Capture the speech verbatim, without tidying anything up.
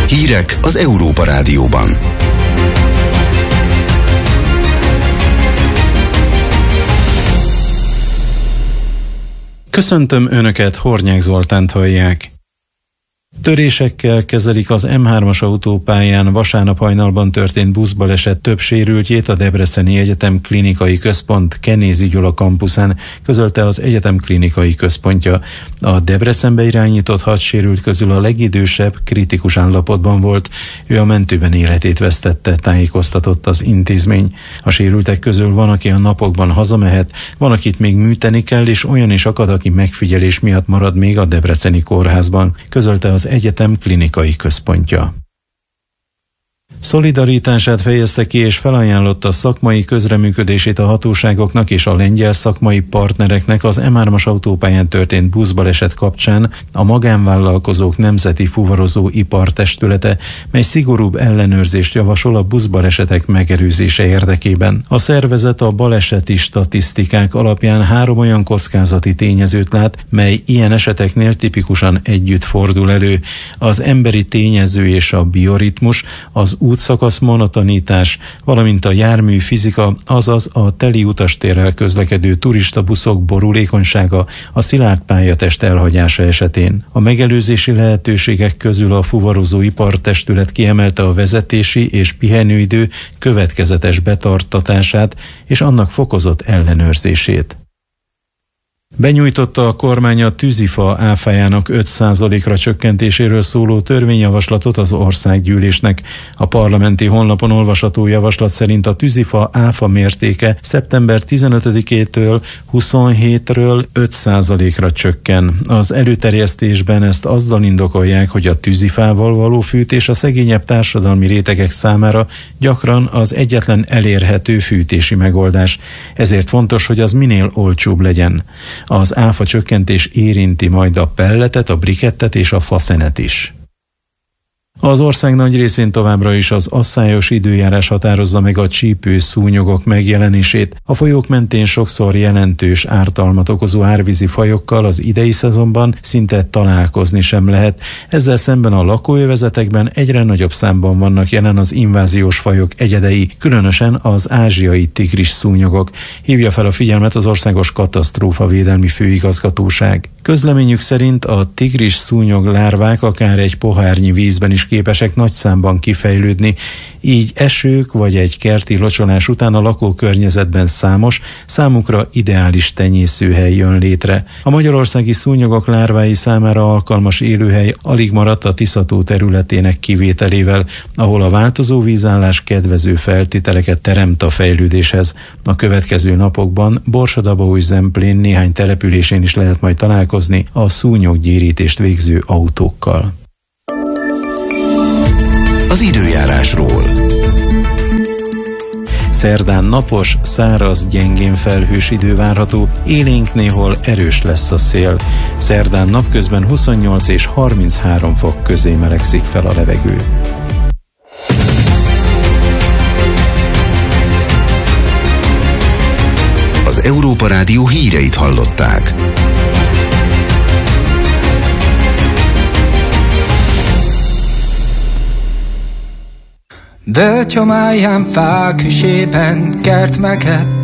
Hírek az Európa Rádióban. Köszöntöm Önöket, Hornyák Zoltánt hallják. Törésekkel kezelik az em hármas autópályán vasárnap hajnalban történt buszbaleset több sérültjét a Debreceni Egyetem Klinikai Központ Kenézi Gyula kampuszán, közölte az egyetem klinikai központja. A Debrecenbe irányított hat sérült közül a legidősebb kritikus állapotban volt. Ő a mentőben életét vesztette, tájékoztatott az intézmény. A sérültek közül van, aki a napokban hazamehet, van, akit még műteni kell, és olyan is akad, aki megfigyelés miatt marad még a debreceni kórházban, közölte az egyetem klinikai központja. Szolidaritását fejezte ki és felajánlotta szakmai közreműködését a hatóságoknak és a lengyel szakmai partnereknek az em hármas autópályán történt buszbaleset kapcsán a Magánvállalkozók Nemzeti Fuvarozó Ipartestülete, mely szigorúbb ellenőrzést javasol a buszbalesetek megelőzése érdekében. A szervezet a baleseti statisztikák alapján három olyan kockázati tényezőt lát, mely ilyen eseteknél tipikusan együtt fordul elő: az emberi tényező és a bioritmus, az útszakasz monotonitás, valamint a jármű fizika, azaz a teli utastérrel közlekedő turistabuszok borulékonysága a szilárd pályatest elhagyása esetén. A megelőzési lehetőségek közül a Fuvarozó Ipartestület kiemelte a vezetési és pihenőidő következetes betartatását és annak fokozott ellenőrzését. Benyújtotta a kormány a tűzifa áfájának öt százalékra csökkentéséről szóló törvényjavaslatot az országgyűlésnek. A parlamenti honlapon olvasható javaslat szerint a tűzifa áfa mértéke szeptember tizenötödikétől huszonhétről öt százalékra csökken. Az előterjesztésben ezt azzal indokolják, hogy a tűzifával való fűtés a szegényebb társadalmi rétegek számára gyakran az egyetlen elérhető fűtési megoldás. Ezért fontos, hogy az minél olcsóbb legyen. Az áfa csökkentés érinti majd a pelletet, a brikettet és a faszenet is. Az ország nagy részén továbbra is az asszályos időjárás határozza meg a csípő szúnyogok megjelenését. A folyók mentén sokszor jelentős ártalmat okozó árvízi fajokkal az idei szezonban szinte találkozni sem lehet. Ezzel szemben a lakóövezetekben egyre nagyobb számban vannak jelen az inváziós fajok egyedei, különösen az ázsiai tigris szúnyogok. Hívja fel a figyelmet az Országos Katasztrófavédelmi Főigazgatóság. Közleményük szerint a tigris szúnyog lárvák akár egy pohárnyi vízben is képesek nagy számban kifejlődni, így esők vagy egy kerti locsolás után a lakókörnyezetben számos, számukra ideális tenyészőhely jön létre. A magyarországi szúnyogok lárvái számára alkalmas élőhely alig maradt a Tisza-tó területének kivételével, ahol a változó vízállás kedvező feltételeket teremt a fejlődéshez. A következő napokban Borsod-Abaúj-Zemplén néhány településén is lehet majd találkozni a szúnyoggyérítést végző autókkal. Az időjárásról. Szerdán napos, száraz, gyengén felhős idő várható, élénk néhol erős lesz a szél. Szerdán napközben huszonnyolc és harminchárom fok közé melegszik fel a levegő. Az Európa Rádió híreit hallották. Bölcsomáján fák hűsében kert meget,